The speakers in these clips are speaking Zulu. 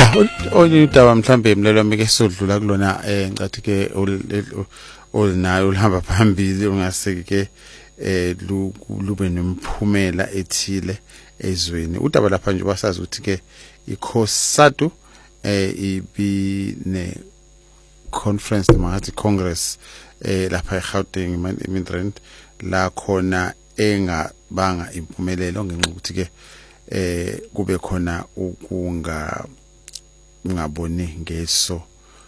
onye udaba mhlambe emlelo mike sodlula kulona ngicathi ke olinayo ulihamba phambili ungase ke lube nomphumela ethile ezweni. Udaba lapha nje basazi ukuthi ke iCOSATU ibi ne conference noma congress lapha eGauteng Midrand la khona engabanga impumelelo ngenxa ukuthi ke kube khona ngaboni ngeso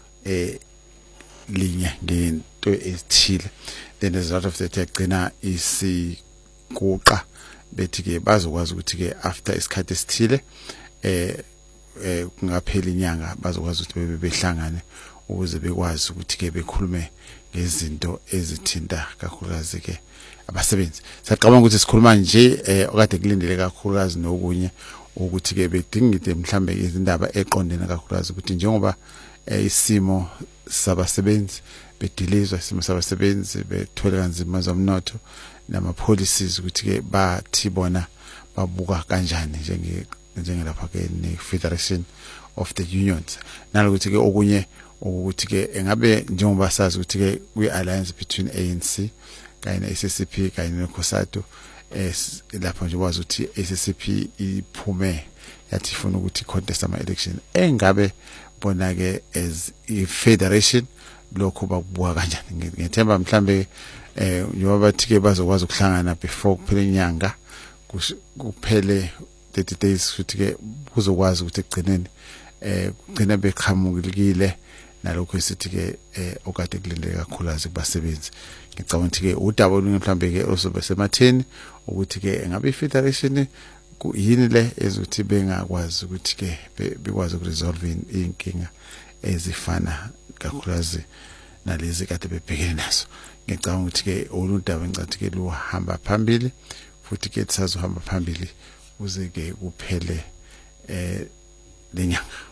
linye ngento ezithile. Then as a result of that yagcina isiguqa bethi ke bazokwazi ukuthi ke after isikhathi esithile kungaphela inyanga bazokwazi ukuthi behlangane ukuze bekwazi ukuthi ke bekhulume ngezinto ezithinta kakhulukazi ke abasebenzi. Saqabanga ukuthi sikhuluma nje okade kulindele kakhulukazi nokunye ukuthi ke bedingide mhlambe izindaba eqondene kakhulukazi ukuthi njengoba isimo sabasebenzi bedilizwa isimo sabasebenzi bethola kanzima zomnotho nama policies ukuthi ke bathi bona babuka kanjani njengelapha ke ne Federation of the Unions nalokuthi ke okunye ukuthi ke engabe njengoba sazi ukuthi ke kwi alliance between ANC kanye ne SSP kanye ne COSATU lapha nje wazi ukuthi SSP iphume yathi ifuna ukuthi contest ama election engabe bona ke as i federation lokho bakubuka kanjani. Ngethemba mhlambe njengoba bathi ke bazokwazi ukuhlangana before kuphela inyanga kuphele 30 days futhi ke kuzokwazi ukuthi egcineni kugcina beqhamukile nalokho esithi ke okade kulindele kakhulukazi kubasebenzi. Ngicabanga ukuthi ke udaba olunye mhlambe ke ozobe sematheni ukuthi ke ngabe ifederation yini le ezothi bengakwazi ukuthi ke bekwazi ukuresolve inkinga ezifana kakhulukazi nalezi kade bebhekene nazo. Ngicabanga ukuthi ke oludaba encathi ke luhamba phambili futhi ke sisazohamba phambili uze ke kuphele lenyanga.